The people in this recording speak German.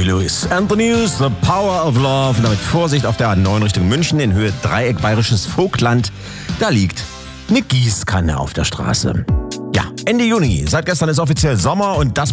Lewis and the News, The Power of Love. Und damit Vorsicht auf der A9 Richtung München in Höhe Dreieck Bayerisches Vogtland. Da liegt eine Gießkanne auf der Straße. Ja, Ende Juni. Seit gestern ist offiziell Sommer und das